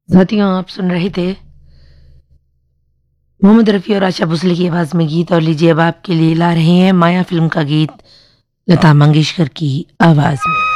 साथियों, आप सुन रहे थे मोहम्मद रफ़ी और आशा भोसले की आवाज़ में गीत। और लीजिए अब आपके लिए ला रहे हैं माया फ़िल्म का गीत लता मंगेशकर की आवाज़ में।